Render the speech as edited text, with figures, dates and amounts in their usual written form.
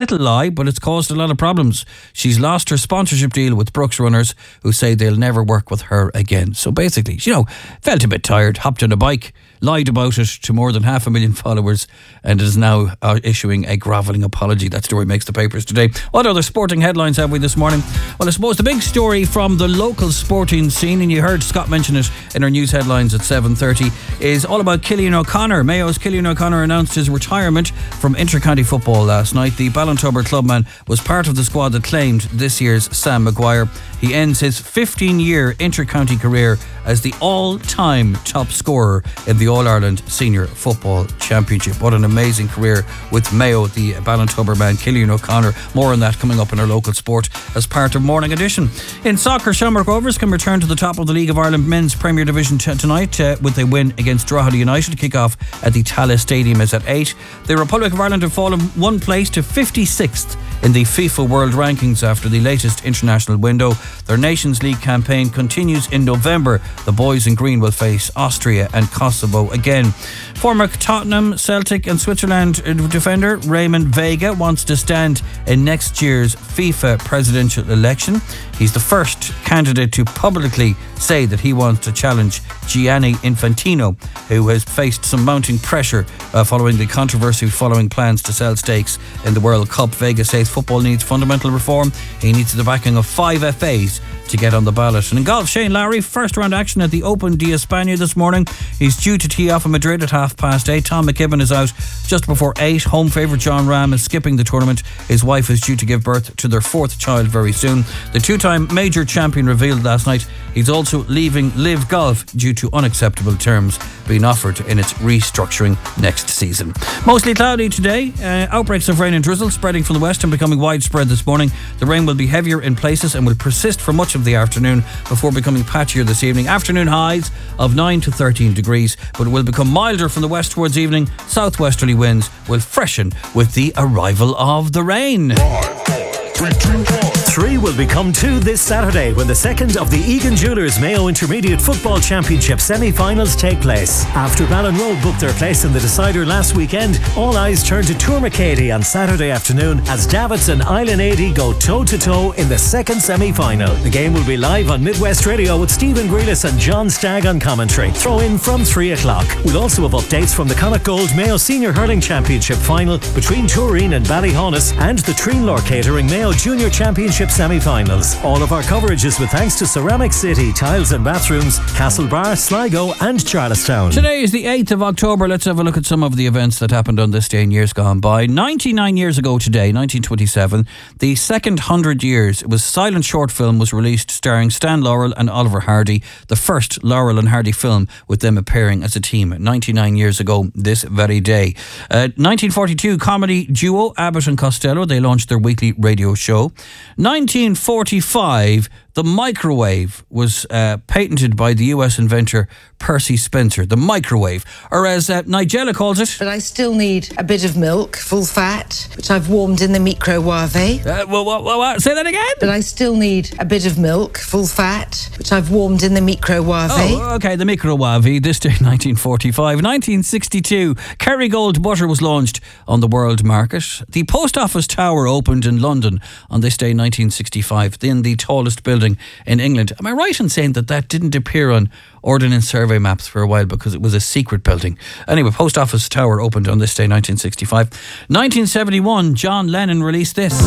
little lie, but it's caused a lot of problems. She's lost her sponsorship deal with Brooks Runners, who say they'll never work with her again. So basically, felt a bit tired, hopped on a bike, lied about it to more than 500,000 followers, and is now issuing a grovelling apology. That story makes the papers today. What other sporting headlines have we this morning? Well, I suppose the big story from the local sporting scene, and you heard Scott mention it in our news headlines at 7:30, is all about Cillian O'Connor. Mayo's Cillian O'Connor announced his retirement from inter-county football last night. The Ballintober clubman was part of the squad that claimed this year's Sam Maguire. He ends his 15-year inter-county career as the all-time top scorer in the All-Ireland Senior Football Championship. What an amazing career with Mayo, the Ballintober man, Cillian O'Connor. More on that coming up in our local sport as part of Morning Edition. In soccer, Shamrock Rovers can return to the top of the League of Ireland Men's Premier Division tonight with a win against Drogheda United. Kick-off at the Tallaght Stadium is at 8. The Republic of Ireland have fallen one place to 56th in the FIFA World Rankings after the latest international window. Their Nations League campaign continues in November. The boys in green will face Austria and Kosovo again. Former Tottenham, Celtic and Switzerland defender Raymond Vega wants to stand in next year's FIFA presidential election. He's the first candidate to publicly say that he wants to challenge Gianni Infantino, who has faced some mounting pressure following the controversy following plans to sell stakes in the World Cup. Vega says football needs fundamental reform. He needs the backing of 5 FAs to get on the ballot. And in golf, Shane Lowry, first round action at the Open de España this morning. He's due to tee off in Madrid at 8:30. Tom McKibben is out just before 8. Home favourite John Rahm is skipping the tournament. His wife is due to give birth to their 4th child very soon. The two-time major champion revealed last night he's also leaving Live Golf due to unacceptable terms being offered in its restructuring next season. Mostly cloudy today. Outbreaks of rain and drizzle spreading from the west and becoming widespread this morning. The rain will be heavier in places and will persist for much of the afternoon before becoming patchier this evening. Afternoon highs of 9 to 13 degrees, but it will become milder from the west towards evening. Southwesterly winds will freshen with the arrival of the rain. 3 will become 2 this Saturday when the second of the Egan Jewellers Mayo Intermediate Football Championship semi-finals take place. After Ballinrobe booked their place in the decider last weekend, all eyes turn to Tourmakeady on Saturday afternoon as Davits and Island 80 go toe-to-toe in the second semi-final. The game will be live on Midwest Radio with Stephen Grealis and John Stagg on commentary. Throw in from 3 o'clock. We'll also have updates from the Connacht Gold Mayo Senior Hurling Championship final between Turin and Ballyhonus and the Treenlaw Catering Mayo Junior Championship semi-finals. All of our coverage is with thanks to Ceramic City Tiles and Bathrooms, Castlebar, Sligo and Charlestown. Today is the 8th of October. Let's have a look at some of the events that happened on this day in years gone by. 99 years ago today, 1927, the second 100 years, it was silent short film was released starring Stan Laurel and Oliver Hardy, the first Laurel and Hardy film with them appearing as a team 99 years ago this very day. 1942, comedy duo Abbott and Costello, they launched their weekly radio show. 1945, the microwave was patented by the US inventor Percy Spencer. The microwave, or as Nigella calls it. But I still need a bit of milk, full fat, which I've warmed in the microwave. What? Say that again? But I still need a bit of milk, full fat, which I've warmed in the microwave. Oh, okay, the microwave. This day, 1945. 1962, Kerrygold butter was launched on the world market. The Post Office Tower opened in London on this day, 1965. Then the tallest building in England. Am I right in saying that didn't appear on Ordnance Survey maps for a while because it was a secret building? Anyway, Post Office Tower opened on this day, 1965. 1971, John Lennon released this.